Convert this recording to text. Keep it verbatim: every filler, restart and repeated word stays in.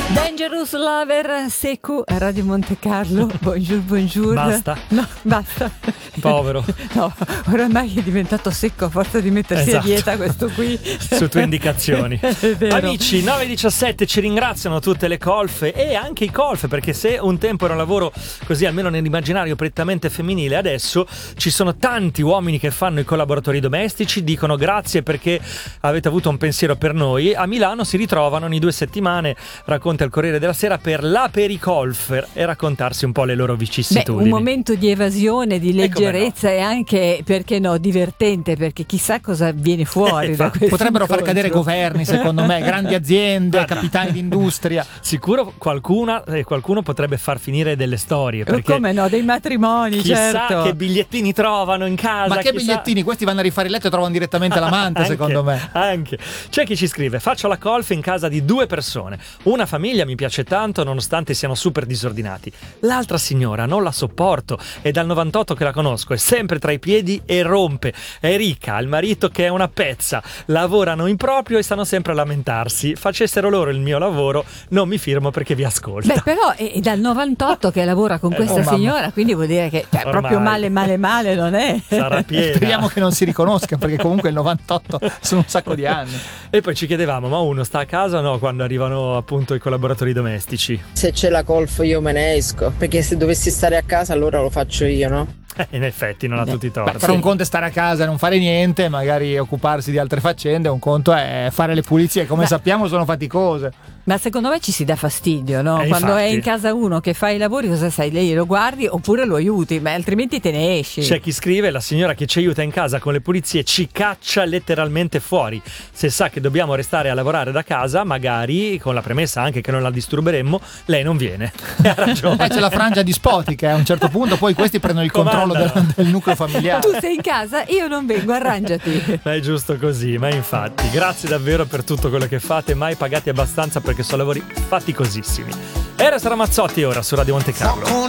Dangerous Lover, Secu, Radio Monte Carlo. Buongiorno, buongiorno. Basta. No, basta. Povero. No, oramai è diventato secco a forza di mettersi Esatto. a dieta questo qui. Su tue indicazioni. È vero. Amici, nove e diciassette, ci ringraziano tutte le colfe e anche i colfe, perché se un tempo era un lavoro così, almeno nell'immaginario, prettamente femminile, adesso ci sono tanti uomini che fanno i collaboratori domestici, dicono grazie perché avete avuto un pensiero per noi. A Milano si ritrovano ogni due settimane, racconta il Corriere della Sera, per l'apericolfer e raccontarsi un po' le loro vicissitudini. Beh, un momento di evasione, di leggerezza no. e anche, perché no, divertente, perché chissà cosa viene fuori da questo Potrebbero far incontro. cadere governi, secondo me, grandi aziende, Guarda, capitani d'industria. Sicuro qualcuna e qualcuno potrebbe far finire delle storie, perché Come no, dei matrimoni, chissà certo. che bigliettini trovano in casa. Ma che chissà... bigliettini? Questi vanno a rifare il letto e trovano direttamente l'amante, Anche, secondo me. Anche. C'è chi ci scrive: faccio la colf in casa di due persone. Una famiglia mi piace tanto nonostante siano super disordinati. L'altra signora non la sopporto, è dal novantotto che la conosco, è sempre tra i piedi e rompe. È ricca, ha il marito che è una pezza, lavorano in proprio e stanno sempre a lamentarsi. Facessero loro il mio lavoro, non mi firmo perché vi ascolto. Beh, però è, è dal novantotto che lavora con questa oh, mamma. signora, quindi vuol dire che cioè, Ormai. proprio male male male non è. Sarà piena. Speriamo che non si riconosca, perché comunque il novantotto sono un sacco di anni. E poi ci chiedevamo, ma uno sta a casa o no quando arrivano appunto i collaboratori domestici? Se c'è la colf io me ne esco, perché se dovessi stare a casa allora lo faccio io, no? Eh, in effetti non ha tutti i Beh, torti. però un conto è stare a casa e non fare niente, magari occuparsi di altre faccende, un conto è fare le pulizie, come Beh. sappiamo sono faticose. Ma secondo me ci si dà fastidio, no? Eh, Quando infatti. è in casa uno che fa i lavori, cosa sai? Lei lo guardi oppure lo aiuti, ma altrimenti te ne esci. C'è chi scrive: la signora che ci aiuta in casa con le pulizie ci caccia letteralmente fuori. Se sa che dobbiamo restare a lavorare da casa, magari con la premessa anche che non la disturberemmo, lei non viene. E ha ragione. Eh, c'è la frangia dispotica, eh, a un certo punto poi questi prendono il controllo del, Comandano. del nucleo familiare. Tu sei in casa, io non vengo, arrangiati. Ma è giusto così, ma infatti grazie davvero per tutto quello che fate, mai pagati abbastanza perché sono lavori faticosissimi. Era Sara Mazzotti ora su Radio Monte Carlo.